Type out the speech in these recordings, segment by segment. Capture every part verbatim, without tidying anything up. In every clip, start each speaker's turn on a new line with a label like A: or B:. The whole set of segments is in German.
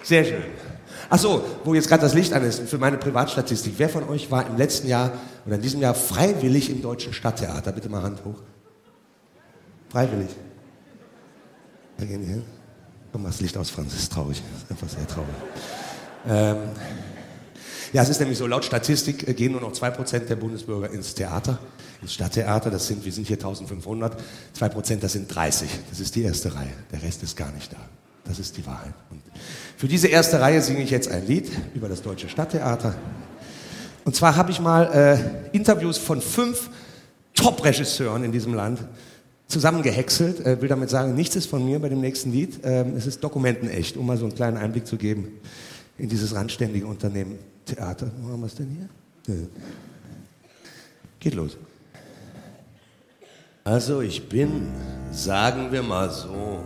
A: Sehr schön. Ach so, wo jetzt gerade das Licht an ist, für meine Privatstatistik. Wer von euch war im letzten Jahr oder in diesem Jahr freiwillig im Deutschen Stadttheater? Bitte mal Hand hoch. Freiwillig. Da gehen die hin. Komm mal das Licht aus, Franz, das ist traurig. Das ist einfach sehr traurig. Ähm, ja, es ist nämlich so, laut Statistik gehen nur noch zwei Prozent der Bundesbürger ins Theater, ins Stadttheater. Das sind, wir sind hier eintausendfünfhundert. zwei Prozent, das sind dreißig. Das ist die erste Reihe. Der Rest ist gar nicht da. Das ist die Wahrheit. Und für diese erste Reihe singe ich jetzt ein Lied über das Deutsche Stadttheater. Und zwar habe ich mal äh, Interviews von fünf Top-Regisseuren in diesem Land zusammengehäckselt. Äh, will damit sagen, nichts ist von mir bei dem nächsten Lied. Ähm, es ist dokumentenecht, um mal so einen kleinen Einblick zu geben in dieses randständige Unternehmen Theater. Wo haben wir es denn hier? Ja. Geht los. Also ich bin, sagen wir mal so,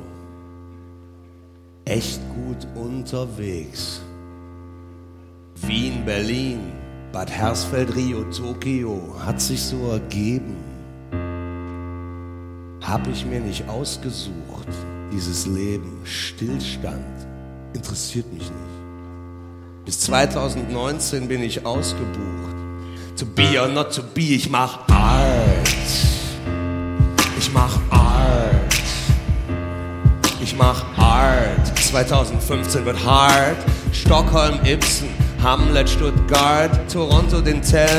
A: echt gut unterwegs. Wien, Berlin, Bad Hersfeld, Rio, Tokio, hat sich so ergeben. Hab ich mir nicht ausgesucht, dieses Leben. Stillstand interessiert mich nicht. Bis zweitausendneunzehn bin ich ausgebucht. To be or not to be, ich mach Art. Ich mach Art. Ich mach Art. zweitausendfünfzehn wird hart. Stockholm, Ibsen, Hamlet, Stuttgart, Toronto, den Tell